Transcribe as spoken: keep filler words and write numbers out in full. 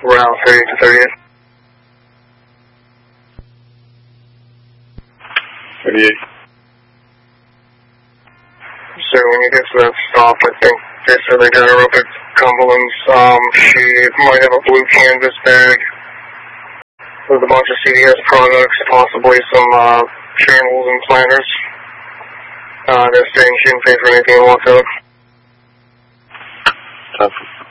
Route thirty-eight to thirty-eight. thirty-eight. So when you get to that stop, I think they said they got her up at Cumberland's. Um, she might have a blue canvas bag with a bunch of C D S products, possibly some uh, channels and planners. Uh, they're saying she didn't pay for anything and walked out. Copy.